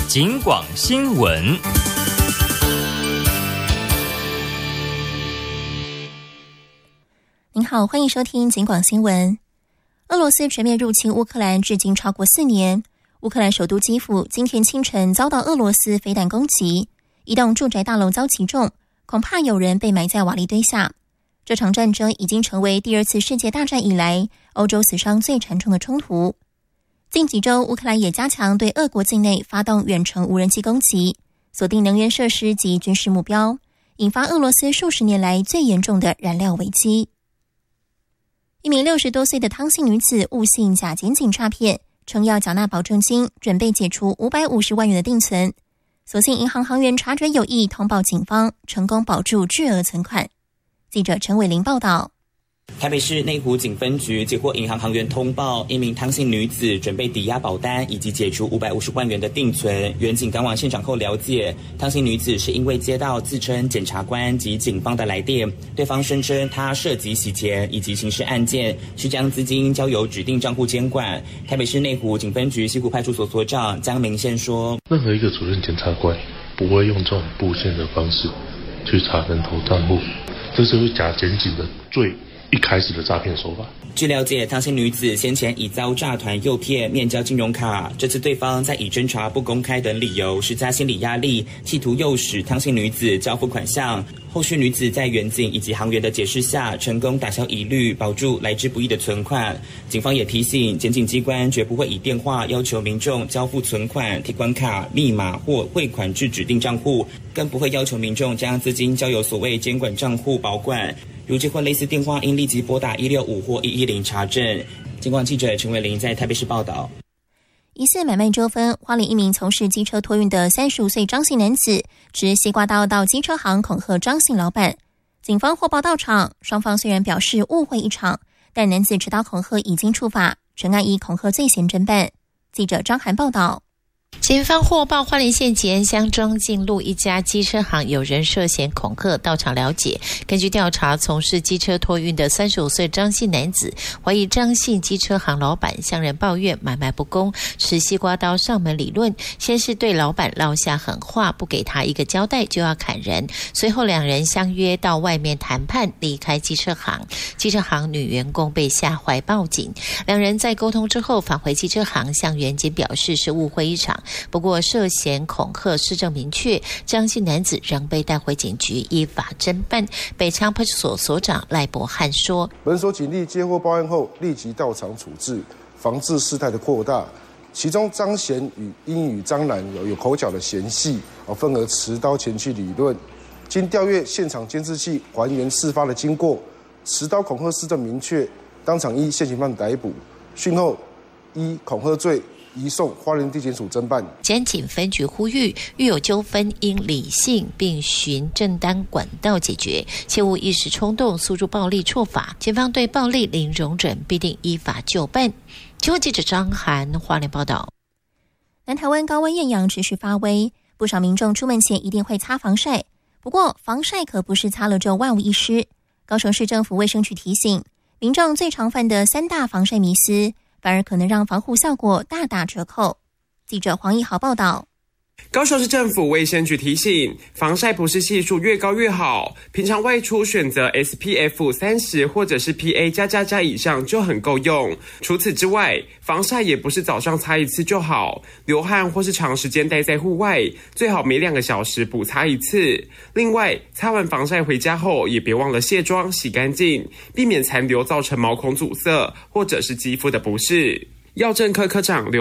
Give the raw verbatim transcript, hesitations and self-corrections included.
警广新闻。 您好，欢迎收听警广新闻。俄罗斯全面入侵乌克兰至今超过四年，乌克兰首都基辅今天清晨遭到俄罗斯飞弹攻击，一栋住宅大楼遭击中，恐怕有人被埋在瓦砾堆下。这场战争已经成为第二次世界大战以来欧洲死伤最惨重的冲突。近几周，乌克兰也加强对俄国境内发动远程无人机攻击，锁定能源设施及军事目标，引发俄罗斯数十年来最严重的燃料危机。一名六十多岁的汤姓女子误信假检警诈骗，称要缴纳保证金，准备解除五百五十万元的定存。所幸银行行员察觉有异，通报警方，成功保住巨额存款。记者陈伟玲报道。 台北市内湖警分局接获银行行员通报，一名汤姓女子准备抵押保单以及解除五百五十万元的定存。员警赶往现场后了解，汤姓女子是因为接到自称检察官及警方的来电，对方声称她涉及洗钱以及刑事案件，需将资金交由指定账户监管。台北市内湖警分局西湖派出所所长江明宪说， 任何一个主任检察官不会用这种布线的方式去查人头账户，这是假检警的最一开始的诈骗手法。 据了解，汤姓女子先前已遭诈团诱骗面交金融卡，这次对方在以侦查不公开等理由施加心理压力，企图诱使汤姓女子交付款项。后续女子在员警以及行员的解释下，成功打消疑虑，保住来之不易的存款。警方也提醒，检警机关绝不会以电话要求民众交付存款、提款卡、密码或汇款至指定账户，更不会要求民众将资金交由所谓监管账户保管。如接获类似电话，应立即拨打一六五或一一零查证。警广记者陈伟玲在台北市报道。 疑似买卖纠纷，花莲一名从事机车托运的三十五岁张姓男子持西瓜刀到机车行恐吓张姓老板。警方获报到场，双方虽然表示误会一场，但男子持刀恐吓已经触法，全案以恐吓罪嫌侦办。记者张涵报道。 警方获报花莲县吉安乡庄敬路一家机车行有人涉嫌恐吓，到场了解。根据调查，从事机车托运的三十五岁张姓男子怀疑张姓机车行老板向人抱怨买卖不公，持西瓜刀上门理论，先是对老板撂下狠话，不给他一个交代就要砍人。随后两人相约到外面谈判，离开机车行。机车行女员工被吓坏报警，两人在沟通之后返回机车行，向员警表示是误会一场。不过涉嫌恐吓事证明确，张姓男子仍被带回警局依法侦办。北昌派出所所长赖伯汉说， 本所警力接获报案后立即到场处置，防治事态的扩大。其中张贤与因与张男有有口角的嫌隙，分而持刀前去理论。经调阅现场监视器还原事发的经过，持刀恐吓事证明确，当场依现行犯逮捕，讯后依恐吓罪移送花莲地检署侦办。 检警分局呼吁，遇有纠纷应理性并循正当管道解决，切勿一时冲动诉诸暴力错法。警方对暴力零容忍，必定依法就办。请问记者张涵花莲报道。 南台湾高温艳阳持续发威，不少民众出门前一定会擦防晒，不过防晒可不是擦了就万无一失。高雄市政府卫生局提醒，民众最常犯的三大防晒迷思，反而可能让防护效果大打折扣。记者黄义豪报道。 高雄市政府卫生局提醒，防晒不是系数越高越好，平常外出选择 S P F 三十 或者是 P A 加加加以上就很够用。除此之外，防晒也不是早上擦一次就好，流汗或是长时间待在户外，最好每两个小时补擦一次。另外，擦完防晒回家后也别忘了卸妆洗干净，避免残留造成毛孔阻塞或者是肌肤的不适。药政科科长刘